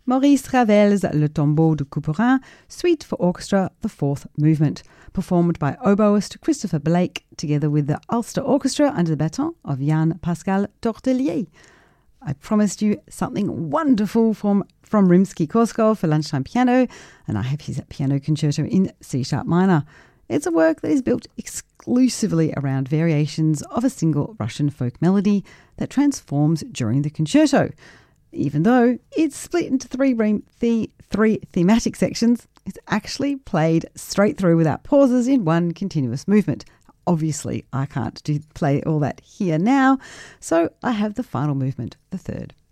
Maurice Ravel's Le Tombeau de Couperin, Suite for Orchestra, the fourth movement, performed by oboist Christopher Blake, together with the Ulster Orchestra under the baton of Jan-Pascal Tortelier. I promised you something wonderful from Rimsky-Korsakov for Lunchtime Piano, and I have his piano concerto in C-sharp minor. It's a work that is built exclusively around variations of a single Russian folk melody that transforms during the concerto. Even though it's split into three thematic sections, it's actually played straight through without pauses in one continuous movement. Obviously, I can't play all that here now, so I have the final movement, the third.